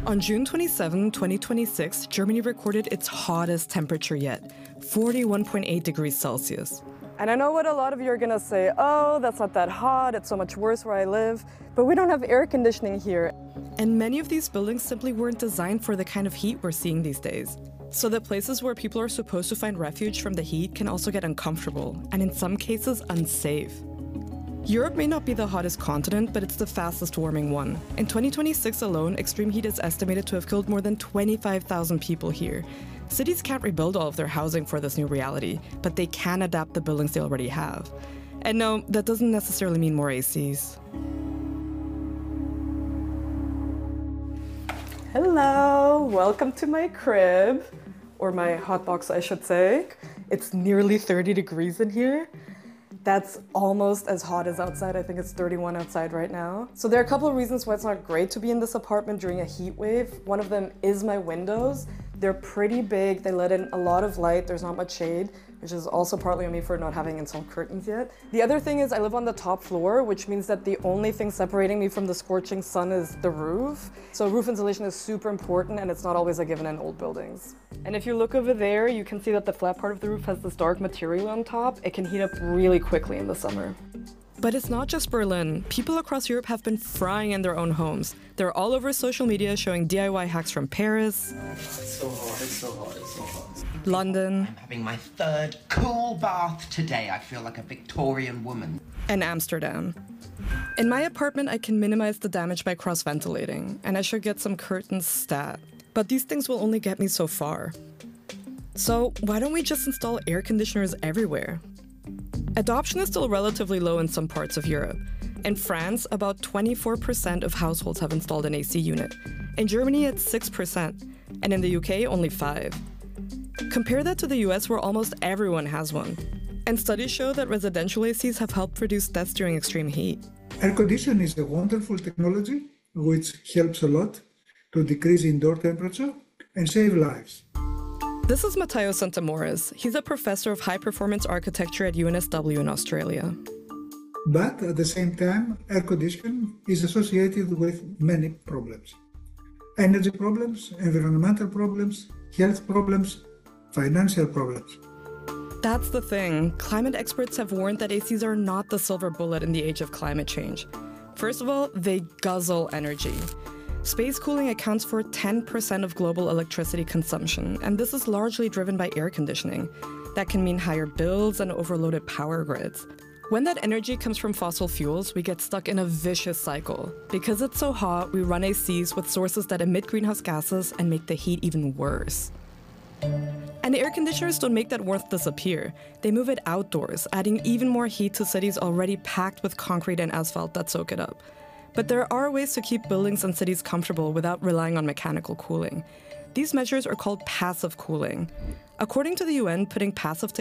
On June 27, 2026, Germany recorded its hottest temperature yet, 41.8 degrees Celsius. And I know what a lot of you are gonna say, oh, that's not that hot, it's so much worse where I live, but we don't have air conditioning here. And many of these buildings simply weren't designed for the kind of heat we're seeing these days. So that places where people are supposed to find refuge from the heat can also get uncomfortable, and in some cases, unsafe. Europe may not be the hottest continent, but it's the fastest warming one. In 2026 alone, extreme heat is estimated to have killed more than 25,000 people here. Cities can't rebuild all of their housing for this new reality, but they can adapt the buildings they already have. And no, that doesn't necessarily mean more ACs. Hello, welcome to my crib, or my hot box, I should say. It's nearly 30 degrees in here. That's almost as hot as outside. I think it's 31 outside right now. So there are a couple of reasons why it's not great to be in this apartment during a heat wave. One of them is my windows. They're pretty big. They let in a lot of light. There's not much shade, which is also partly on me for not having installed curtains yet. The other thing is I live on the top floor, which means that the only thing separating me from the scorching sun is the roof. So roof insulation is super important, and it's not always a given in old buildings. And if you look over there, you can see that the flat part of the roof has this dark material on top. It can heat up really quickly in the summer. But it's not just Berlin. People across Europe have been frying in their own homes. They're all over social media showing DIY hacks from Paris. It's so hot, it's so hot, it's so hot. London. I'm having my third cool bath today. I feel like a Victorian woman. And Amsterdam. In my apartment, I can minimize the damage by cross-ventilating, and I should get some curtains stat. But these things will only get me so far. So why don't we just install air conditioners everywhere? Adoption is still relatively low in some parts of Europe. In France, about 24% of households have installed an AC unit. In Germany, it's 6%, and in the UK, only 5%. Compare that to the US, where almost everyone has one. And studies show that residential ACs have helped reduce deaths during extreme heat. Air conditioning is a wonderful technology which helps a lot to decrease indoor temperature and save lives. This is Matteo Santamoris. He's a professor of high-performance architecture at UNSW in Australia. But at the same time, air conditioning is associated with many problems. Energy problems, environmental problems, health problems, financial problems. That's the thing. Climate experts have warned that ACs are not the silver bullet in the age of climate change. First of all, they guzzle energy. Space cooling accounts for 10% of global electricity consumption, and this is largely driven by air conditioning. That can mean higher bills and overloaded power grids. When that energy comes from fossil fuels, we get stuck in a vicious cycle. Because it's so hot, we run ACs with sources that emit greenhouse gases and make the heat even worse. And the air conditioners don't make that warmth disappear. They move it outdoors, adding even more heat to cities already packed with concrete and asphalt that soak it up. But there are ways to keep buildings and cities comfortable without relying on mechanical cooling. These measures are called passive cooling. According to the UN, putting passive